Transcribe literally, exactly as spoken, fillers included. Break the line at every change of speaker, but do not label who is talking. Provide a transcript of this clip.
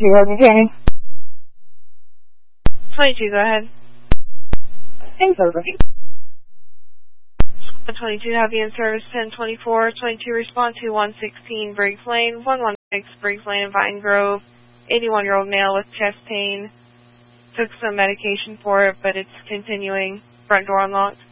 twenty-two, Road Mechanic.
twenty-two, go ahead.
In service.
twenty-two, have you in service, ten twenty-four. twenty-two, respond to one sixteen, Briggs Lane, one one six, Briggs Lane, Vine Grove, eighty-one-year-old male with chest pain. Took some medication for it, but it's continuing. Front door unlocked.